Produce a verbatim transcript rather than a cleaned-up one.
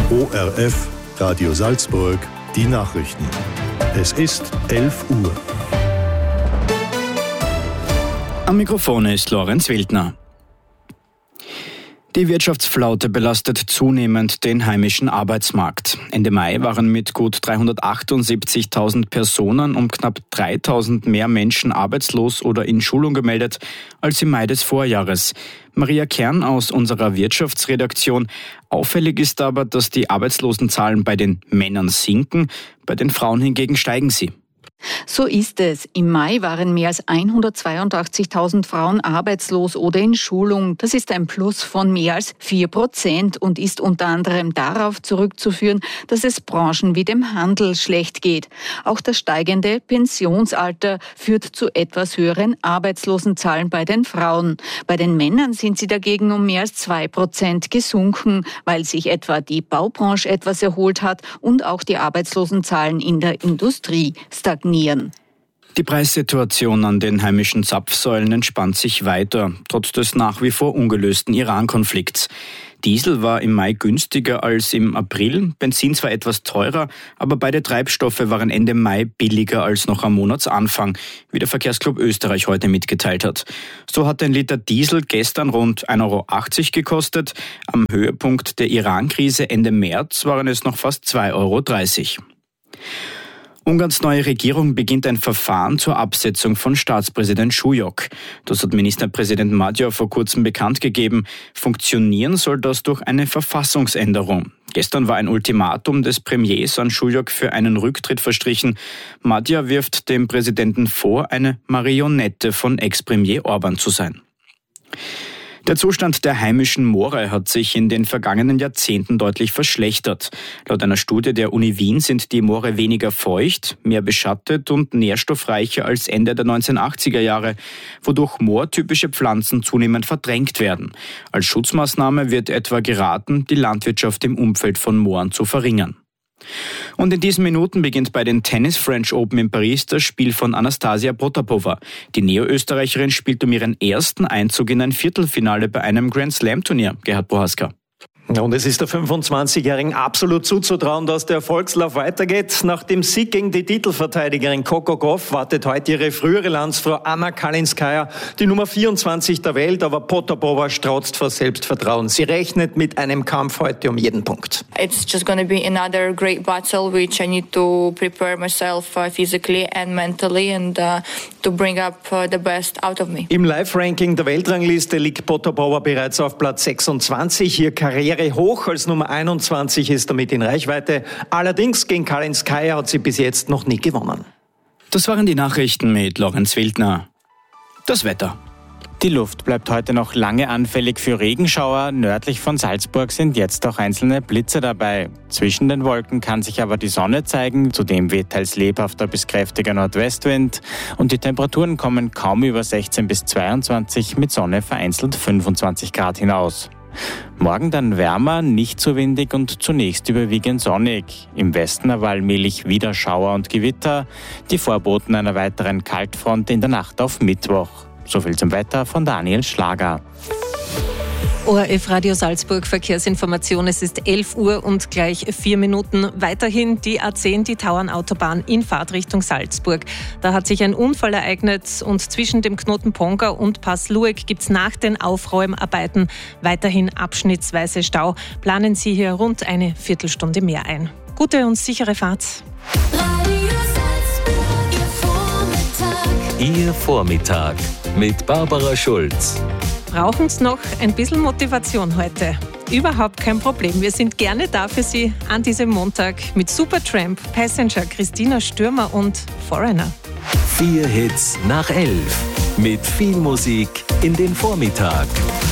O R F, Radio Salzburg, die Nachrichten. Es ist elf Uhr. Am Mikrofon ist Lorenz Wildner. Die Wirtschaftsflaute belastet zunehmend den heimischen Arbeitsmarkt. Ende Mai waren mit gut dreihundertachtundsiebzigtausend Personen um knapp dreitausend mehr Menschen arbeitslos oder in Schulung gemeldet als im Mai des Vorjahres. Maria Kern aus unserer Wirtschaftsredaktion. Auffällig ist aber, dass die Arbeitslosenzahlen bei den Männern sinken, bei den Frauen hingegen steigen sie. So ist es. Im Mai waren mehr als hundertzweiundachtzigtausend Frauen arbeitslos oder in Schulung. Das ist ein Plus von mehr als vier Prozent und ist unter anderem darauf zurückzuführen, dass es Branchen wie dem Handel schlecht geht. Auch das steigende Pensionsalter führt zu etwas höheren Arbeitslosenzahlen bei den Frauen. Bei den Männern sind sie dagegen um mehr als zwei Prozent gesunken, weil sich etwa die Baubranche etwas erholt hat und auch die Arbeitslosenzahlen in der Industrie stagnieren. Die Preissituation an den heimischen Zapfsäulen entspannt sich weiter, trotz des nach wie vor ungelösten Iran-Konflikts. Diesel war im Mai günstiger als im April, Benzin zwar etwas teurer, aber beide Treibstoffe waren Ende Mai billiger als noch am Monatsanfang, wie der Verkehrsclub Österreich heute mitgeteilt hat. So hat ein Liter Diesel gestern rund ein Euro achtzig gekostet, am Höhepunkt der Iran-Krise Ende März waren es noch fast zwei Euro dreißig. Ungarns neue Regierung beginnt ein Verfahren zur Absetzung von Staatspräsident Šujok. Das hat Ministerpräsident Magyar vor kurzem bekannt gegeben. Funktionieren soll das durch eine Verfassungsänderung. Gestern war ein Ultimatum des Premiers an Šujok für einen Rücktritt verstrichen. Magyar wirft dem Präsidenten vor, eine Marionette von Ex-Premier Orban zu sein. Der Zustand der heimischen Moore hat sich in den vergangenen Jahrzehnten deutlich verschlechtert. Laut einer Studie der Uni Wien sind die Moore weniger feucht, mehr beschattet und nährstoffreicher als Ende der neunzehnhundertachtziger Jahre, wodurch moortypische Pflanzen zunehmend verdrängt werden. Als Schutzmaßnahme wird etwa geraten, die Landwirtschaft im Umfeld von Mooren zu verringern. Und in diesen Minuten beginnt bei den Tennis French Open in Paris das Spiel von Anastasia Potapova. Die Neo-Österreicherin spielt um ihren ersten Einzug in ein Viertelfinale bei einem Grand Slam Turnier. Gerhard Prohaska. Und es ist der fünfundzwanzigjährigen absolut zuzutrauen, dass der Erfolgslauf weitergeht. Nach dem Sieg gegen die Titelverteidigerin Coco Gauff wartet heute ihre frühere Landsfrau Anna Kalinskaya, die Nummer vierundzwanzig der Welt, aber Potapova strotzt vor Selbstvertrauen. Sie rechnet mit einem Kampf heute um jeden Punkt. It's just going to be another great battle, which I need to prepare myself uh, physically and mentally and uh, to bring up uh, the best out of me. Im Live-Ranking der Weltrangliste liegt Potapova bereits auf Platz sechsundzwanzig. Ihr Karriere hoch als Nummer einundzwanzig ist damit in Reichweite. Allerdings gegen Kalinskaya hat sie bis jetzt noch nie gewonnen. Das waren die Nachrichten mit Lorenz Wildner. Das Wetter. Die Luft bleibt heute noch lange anfällig für Regenschauer. Nördlich von Salzburg sind jetzt auch einzelne Blitze dabei. Zwischen den Wolken kann sich aber die Sonne zeigen. Zudem weht teils lebhafter bis kräftiger Nordwestwind. Und die Temperaturen kommen kaum über sechzehn bis zweiundzwanzig, mit Sonne vereinzelt fünfundzwanzig Grad hinaus. Morgen dann wärmer, nicht so windig und zunächst überwiegend sonnig. Im Westen aber allmählich wieder Schauer und Gewitter. Die Vorboten einer weiteren Kaltfront in der Nacht auf Mittwoch. So viel zum Wetter von Daniel Schlager. O R F Radio Salzburg Verkehrsinformation. Es ist elf Uhr und gleich vier Minuten. Weiterhin die A zehn, die Tauernautobahn in Fahrtrichtung Salzburg. Da hat sich ein Unfall ereignet und zwischen dem Knoten Pongau und Pass Lueck gibt es nach den Aufräumarbeiten weiterhin abschnittsweise Stau. Planen Sie hier rund eine Viertelstunde mehr ein. Gute und sichere Fahrt. Ihr Vormittag mit Barbara Schulz. Brauchen Sie noch ein bisschen Motivation heute? Überhaupt kein Problem. Wir sind gerne da für Sie an diesem Montag mit Supertramp, Passenger, Christina Stürmer und Foreigner. Vier Hits nach elf. Mit viel Musik in den Vormittag.